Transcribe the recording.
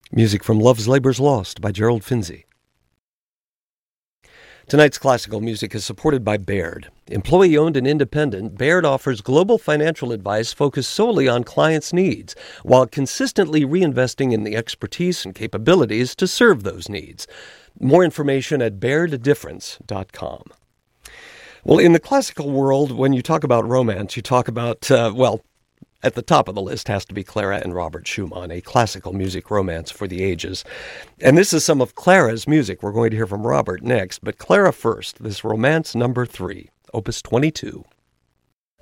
Music from Love's Labour's Lost by Gerald Finzi. Tonight's classical music is supported by Baird. Employee-owned and independent, Baird offers global financial advice focused solely on clients' needs, while consistently reinvesting in the expertise and capabilities to serve those needs. More information at bairddifference.com. Well, in the classical world, when you talk about romance, you talk about, at the top of the list has to be Clara and Robert Schumann, a classical music romance for the ages. And this is some of Clara's music. We're going to hear from Robert next, but Clara first, this romance number 3, Opus 22.